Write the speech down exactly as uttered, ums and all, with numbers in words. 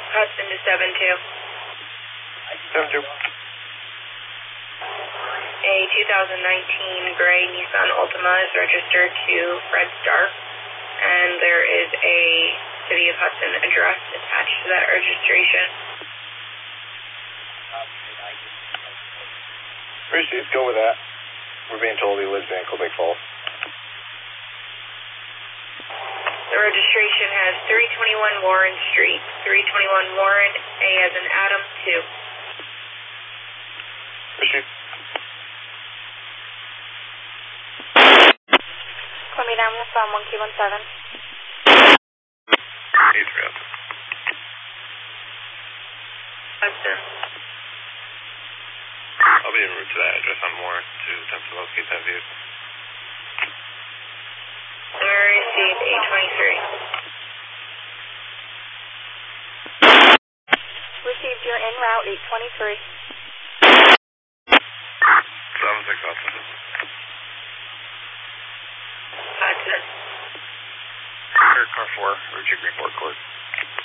Hudson to seven two. seven two. A two thousand nineteen gray Nissan Altima is registered to Fred Stark, and there is a City of Hudson address attached to that registration. Received, go with that. We're being told he lives in Quebec Falls. The registration has three twenty-one Warren Street, three twenty-one Warren, A as in Adam, two. Received. Columbia Dam, from one Q one seven. eight three Hudson. Hudson. I'll be en route to that address on Warren to attempt to locate that vehicle. Received eight twenty-three. Received, you're en route eight twenty-three. seven six Hudson. Hudson. Air car four, Richard Greenport Court.